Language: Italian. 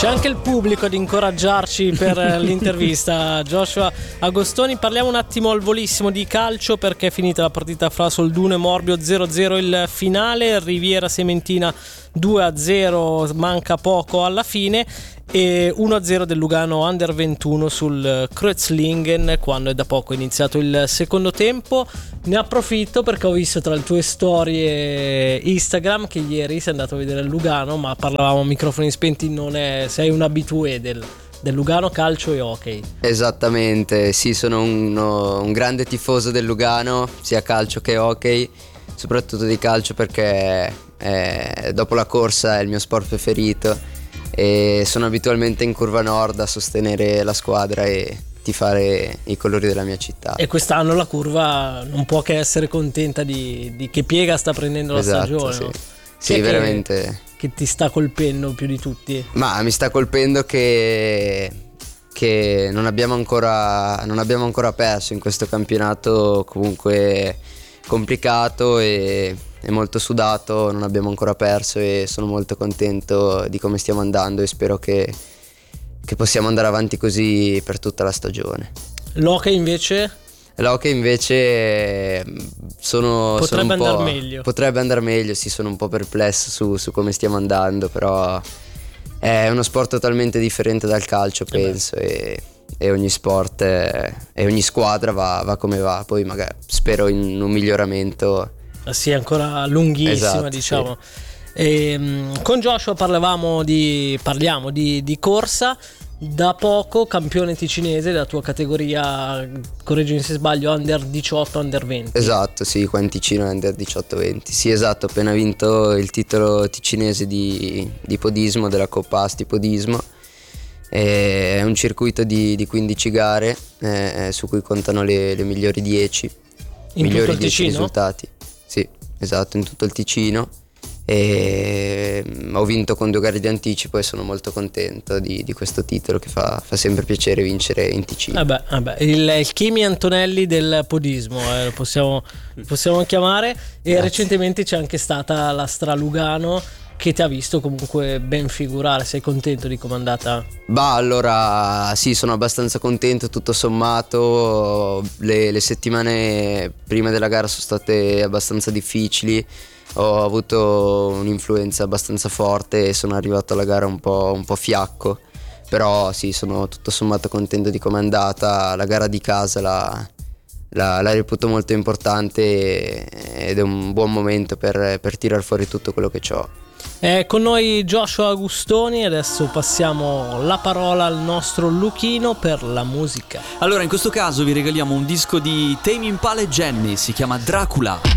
C'è anche il pubblico ad incoraggiarci per l'intervista. Joshua Agostoni, parliamo un attimo al volissimo di calcio, perché è finita la partita fra Solduno e Morbio, 0-0 il finale, Riviera Sementina 2-0, manca poco alla fine, e 1-0 del Lugano Under 21 sul Kreuzlingen quando è da poco iniziato il secondo tempo. Ne approfitto perché ho visto tra le tue storie Instagram che ieri sei andato a vedere il Lugano, ma parlavamo a microfoni spenti, sei un abitué del Lugano calcio e hockey. Esattamente, sì, sono un grande tifoso del Lugano, sia calcio che hockey, soprattutto di calcio perché dopo la corsa è il mio sport preferito e sono abitualmente in curva nord a sostenere la squadra e tifare i colori della mia città. E quest'anno la curva non può che essere contenta di che piega sta prendendo la stagione. Sì, no? sì, veramente. Che ti sta colpendo più di tutti? Ma mi sta colpendo che non abbiamo ancora perso in questo campionato comunque complicato e molto sudato, non abbiamo ancora perso e sono molto contento di come stiamo andando e spero che possiamo andare avanti così per tutta la stagione. L'hockey invece potrebbe andare meglio. Potrebbe andare meglio, sì, sono un po' perplesso su come stiamo andando, però è uno sport totalmente differente dal calcio, penso, e ogni sport e ogni squadra va come va, poi magari spero in un miglioramento. Sì, ancora lunghissima, esatto, diciamo. Sì. Con Joshua parliamo di corsa. Da poco campione ticinese della tua categoria, correggimi se sbaglio, under 18, under 20. Esatto, sì, qua in Ticino under 18-20. Sì, esatto, ho appena vinto il titolo ticinese di podismo della Coppa Asti Podismo. È un circuito di 15 gare su cui contano le migliori 10. In migliori tutto il 10 Ticino? risultati. Sì, esatto, in tutto il Ticino. E ho vinto con 2 gare di anticipo e sono molto contento di questo titolo che fa sempre piacere vincere in Ticino. Il Chimi Antonelli del podismo, lo possiamo chiamare. E Grazie. recentemente c'è anche stata la Stralugano che ti ha visto comunque ben figurare. Sei contento di come è andata? Allora sì, sono abbastanza contento, tutto sommato. Le settimane prima della gara sono state abbastanza difficili, ho avuto un'influenza abbastanza forte e sono arrivato alla gara un po' fiacco, però sì, sono tutto sommato contento di come è andata. La gara di casa la reputo molto importante ed è un buon momento per tirar fuori tutto quello che ho. Con noi Joshua Agostoni. Adesso passiamo la parola al nostro Luchino per la musica. Allora, in questo caso vi regaliamo un disco di Tame Impala e Jenny, si chiama Dracula.